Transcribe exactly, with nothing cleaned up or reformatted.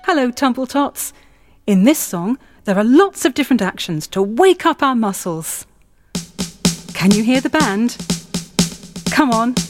Hello, Tumbletots. In this song, there are lots of different actions to wake up our muscles. Can you hear the band? Come on.